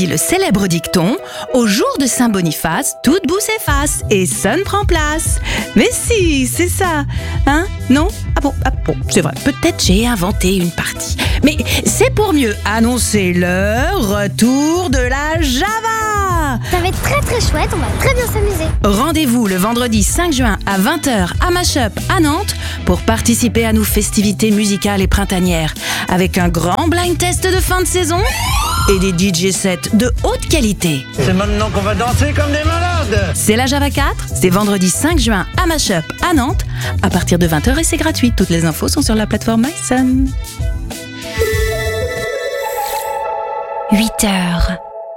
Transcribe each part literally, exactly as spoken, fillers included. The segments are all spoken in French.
dit le célèbre dicton « Au jour de Saint-Boniface, toute boue s'efface et sonne prend place ». Mais si, c'est ça. Hein? Non? Ah bon, ah bon, c'est vrai, peut-être j'ai inventé une partie. Mais c'est pour mieux annoncer le retour de la Java. Ça va être très très chouette, on va très bien s'amuser. Rendez-vous le vendredi cinq juin à vingt heures à Mashup à Nantes pour participer à nos festivités musicales et printanières avec un grand blind test de fin de saison et des D J sets de haute qualité. C'est maintenant qu'on va danser comme des malades. C'est la Java quatre, c'est vendredi cinq juin à Mashup à Nantes à partir de vingt heures et c'est gratuit. Toutes les infos sont sur la plateforme MySun. huit heures.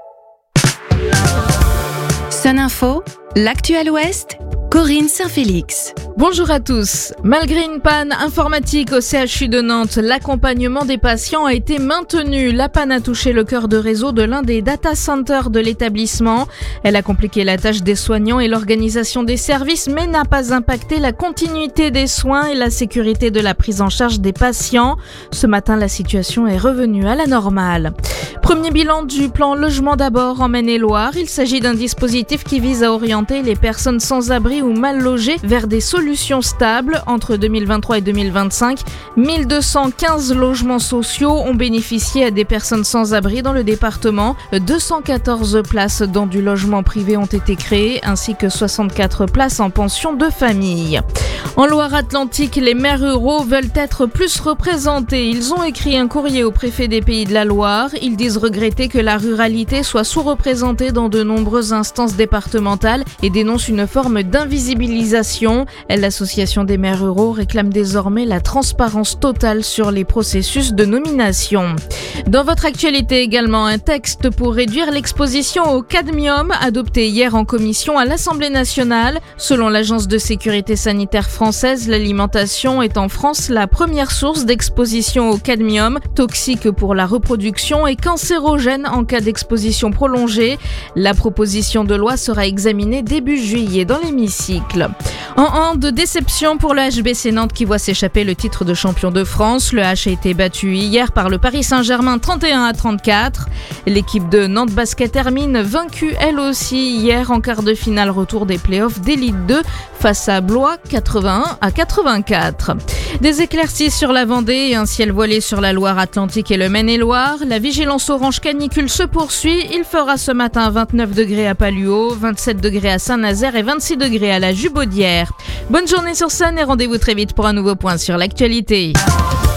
Sun Info, l'actuel Ouest, Corinne Saint-Félix. Bonjour à tous. Malgré une panne informatique au C H U de Nantes, l'accompagnement des patients a été maintenu. La panne a touché le cœur de réseau de l'un des data centers de l'établissement. Elle a compliqué la tâche des soignants et l'organisation des services, mais n'a pas impacté la continuité des soins et la sécurité de la prise en charge des patients. Ce matin, la situation est revenue à la normale. Premier bilan du plan Logement d'abord en Maine-et-Loire. Il s'agit d'un dispositif qui vise à orienter les personnes sans abri ou mal logées vers des solutions stables. Entre deux mille vingt-trois et deux mille vingt-cinq, mille deux cent quinze logements sociaux ont bénéficié à des personnes sans abri dans le département. deux cent quatorze places dans du logement privé ont été créées, ainsi que soixante-quatre places en pension de famille. En Loire-Atlantique, les maires ruraux veulent être plus représentés. Ils ont écrit un courrier au préfet des Pays de la Loire. Ils disent regretter que la ruralité soit sous-représentée dans de nombreuses instances départementales et dénoncent une forme d'invisibilisation. L'association des maires ruraux réclame désormais la transparence totale sur les processus de nomination. Dans votre actualité également, un texte pour réduire l'exposition au cadmium adopté hier en commission à l'Assemblée nationale. Selon l'Agence de sécurité sanitaire française, l'alimentation est en France la première source d'exposition au cadmium, toxique pour la reproduction et cancérogène en cas d'exposition prolongée. La proposition de loi sera examinée début juillet dans l'hémicycle. En hand, de déception pour le H B C Nantes qui voit s'échapper le titre de champion de France. Le H a été battu hier par le Paris Saint-Germain trente et un à trente-quatre. L'équipe de Nantes Basket termine vaincue elle aussi hier en quart de finale retour des playoffs d'Élite deux face à Blois quatre-vingt-un à quatre-vingt-quatre. Des éclaircies sur la Vendée et un ciel voilé sur la Loire-Atlantique et le Maine-et-Loire. La vigilance orange canicule se poursuit. Il fera ce matin vingt-neuf degrés à Palluau, vingt-sept degrés à Saint-Nazaire et vingt-six degrés à la Jubaudière. Bonne journée sur Sun et rendez-vous très vite pour un nouveau point sur l'actualité.